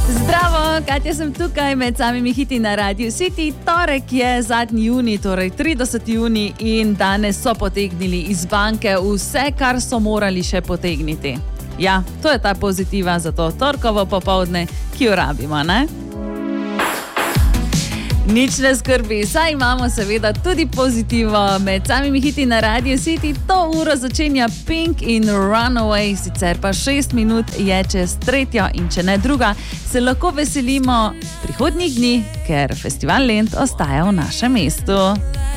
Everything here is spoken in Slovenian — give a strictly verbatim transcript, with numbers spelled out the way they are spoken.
Zdravo, Katja sem tukaj med samimi hiti na Radio City. Torek je zadnji junij, torej trideseti junij in danes so potegnili iz banke vse, kar so morali še potegniti. Ja, to je ta pozitiva za to torkovo popoldne, ki jo rabimo, ne? Nič ne skrbi, saj imamo seveda tudi pozitivo. Med samimi hiti na Radio City to uro začenja Pink in Runaway, sicer pa šest minut je čez tretjo in če ne druga, se lahko veselimo prihodnjih dni, ker Festival Lent ostaja v našem mestu.